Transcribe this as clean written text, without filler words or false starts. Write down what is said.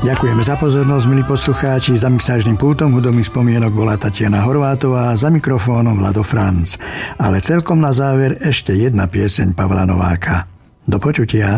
Ďakujeme za pozornosť, milí poslucháči. Za mixážnym pultom hudobných spomienok bola Tatiana Horvátová, za mikrofónom Vlado Franc. Ale celkom na záver ešte jedna pieseň Pavla Nováka. Do počutia.